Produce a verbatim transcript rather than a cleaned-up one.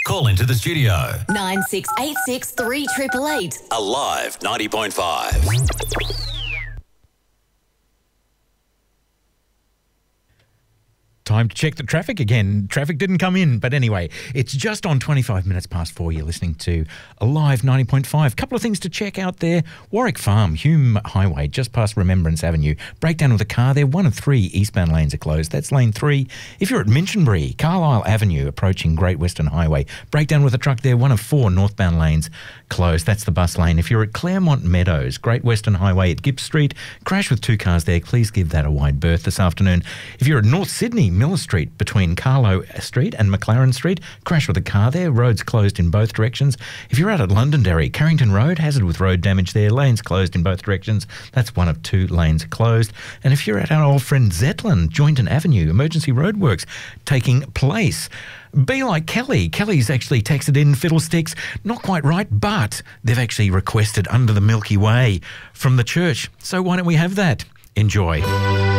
Call into the studio. nine six eight six three eight eight eight. Alive ninety point five. Time to check the traffic again. Traffic didn't come in, but anyway, it's just on twenty-five minutes past four. You're listening to Alive ninety point five. Couple of things to check out there. Warwick Farm, Hume Highway, just past Remembrance Avenue. Breakdown with a car there. One of three eastbound lanes are closed. That's lane three. If you're at Minchinbury, Carlisle Avenue, approaching Great Western Highway. Breakdown with a truck there. One of four northbound lanes closed. That's the bus lane. If you're at Claremont Meadows, Great Western Highway at Gibbs Street, crash with two cars there. Please give that a wide berth this afternoon. If you're at North Sydney, Miller Street between Carlo Street and McLaren Street, crash with a car there. Roads closed in both directions. If you're out at Londonderry, Carrington Road, hazard with road damage there. Lanes closed in both directions. That's one of two lanes closed. And if you're at our old friend Zetland, Joynton Avenue, emergency roadworks taking place. Be like Kelly. Kelly's actually texted in fiddlesticks. Not quite right, but they've actually requested Under the Milky Way from the church. So why don't we have that? Enjoy.